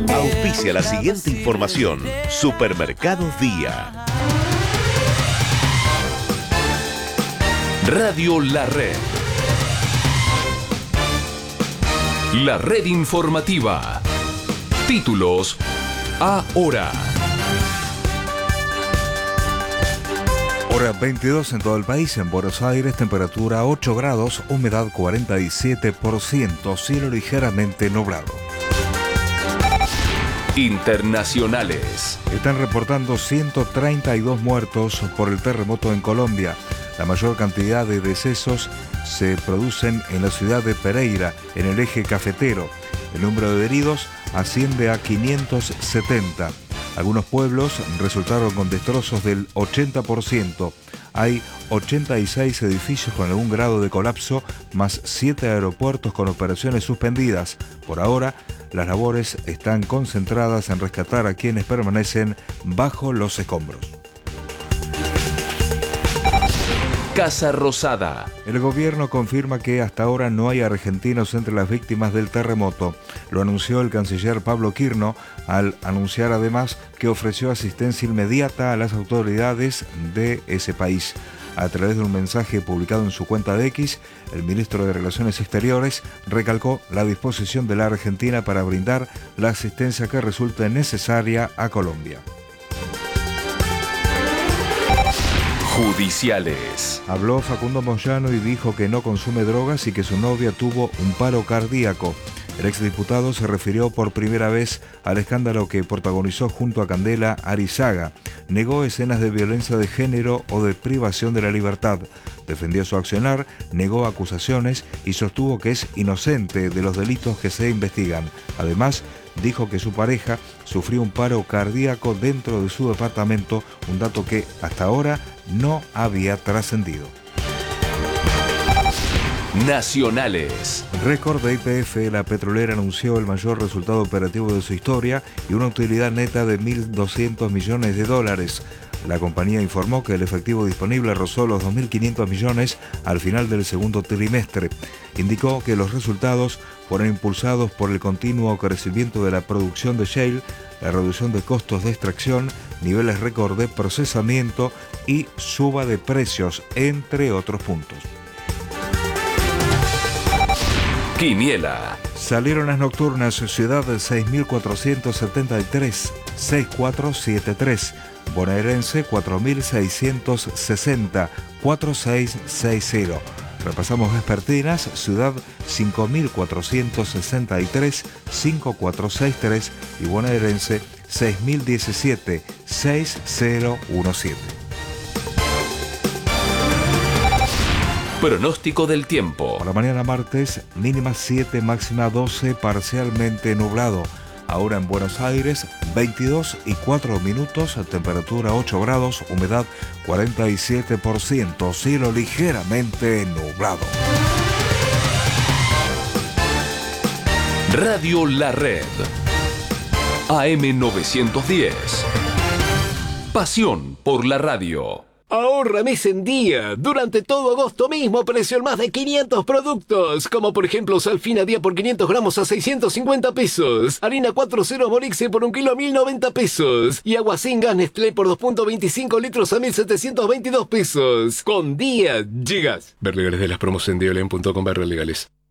Auspicia la siguiente información. Supermercados Día. Radio La Red. La red informativa. Títulos ahora. Hora 22 en todo el país. En Buenos Aires, temperatura 8 grados, humedad 47%, cielo ligeramente nublado. Internacionales. Están reportando 132 muertos por el terremoto en Colombia. La mayor cantidad de decesos se producen en la ciudad de Pereira, en el eje cafetero. El número de heridos asciende a 570. Algunos pueblos resultaron con destrozos del 80%. Hay 86 edificios con algún grado de colapso, más 7 aeropuertos con operaciones suspendidas. Por ahora, las labores están concentradas en rescatar a quienes permanecen bajo los escombros. Casa Rosada. El gobierno confirma que hasta ahora no hay argentinos entre las víctimas del terremoto. Lo anunció el canciller Pablo Quirno al anunciar además que ofreció asistencia inmediata a las autoridades de ese país. A través de un mensaje publicado en su cuenta de X, el ministro de Relaciones Exteriores recalcó la disposición de la Argentina para brindar la asistencia que resulte necesaria a Colombia. Judiciales. Habló Facundo Moyano y dijo que no consume drogas y que su novia tuvo un paro cardíaco. El exdiputado se refirió por primera vez al escándalo que protagonizó junto a Candela Arizaga. Negó escenas de violencia de género o de privación de la libertad. Defendió su accionar, negó acusaciones y sostuvo que es inocente de los delitos que se investigan. Además, dijo que su pareja sufrió un paro cardíaco dentro de su departamento, un dato que hasta ahora no había trascendido. Nacionales. Récord de YPF, la petrolera anunció el mayor resultado operativo de su historia y una utilidad neta de $1.200 millones. La compañía informó que el efectivo disponible rozó los 2.500 millones al final del segundo trimestre. Indicó que los resultados fueron impulsados por el continuo crecimiento de la producción de shale, la reducción de costos de extracción, niveles récord de procesamiento y suba de precios, entre otros puntos. Quiniela. Salieron las nocturnas, ciudad de 6.473, 6473. Bonaerense 4.660, 4660. Repasamos vespertinas, ciudad 5.463, 5463 y bonaerense 6.017, 6017. Pronóstico del tiempo. Para mañana martes, mínima 7, máxima 12, parcialmente nublado. Ahora en Buenos Aires, 22 y 4 minutos, temperatura 8 grados, humedad 47%, cielo ligeramente nublado. Radio La Red. AM 910. Pasión por la radio. Ahorra mes en día. Durante todo agosto mismo precio en más de 500 productos. Como por ejemplo Salfina día por 500 gramos a 650 pesos. Harina 4.0 Morixe por 1 kilo a 1.090 pesos. Y agua sin gas Nestlé por 2.25 litros a 1.722 pesos. Con día llegas. Ver legales de las promos en diolen.com/legales.